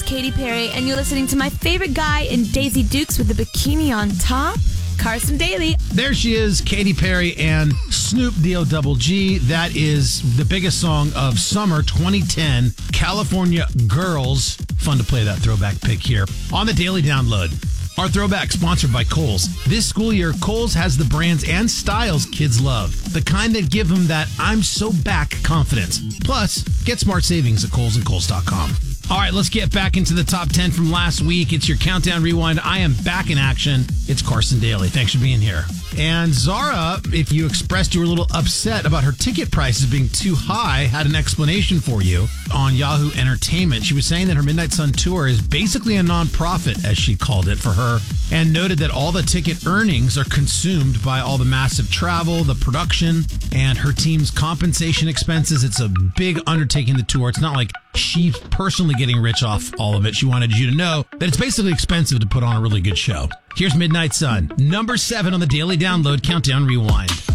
Katy Perry, and you're listening to my favorite guy in Daisy Dukes with the bikini on top, Carson Daly. There she is, Katy Perry and Snoop D-O-double-G. That is the biggest song of summer 2010, California Girls. Fun to play that throwback pick here on the Daily Download. Our throwback sponsored by Kohl's. This school year, Kohl's has the brands and styles kids love. The kind that give them that I'm so back confidence. Plus, get smart savings at Kohl's and Kohl's.com. All right, let's get back into the top 10 from last week. It's your Countdown Rewind. I am back in action. It's Carson Daly. Thanks for being here. And Zara, if you expressed you were a little upset about her ticket prices being too high, had an explanation for you on Yahoo Entertainment. She was saying that her Midnight Sun tour is basically a nonprofit, as she called it, for her, and noted that all the ticket earnings are consumed by all the massive travel, the production, and her team's compensation expenses. It's a big undertaking, the tour. It's not like she's personally getting rich off all of it. She wanted you to know that it's basically expensive to put on a really good show. Here's Midnight Sun, number 7 on the Daily Download Countdown Rewind.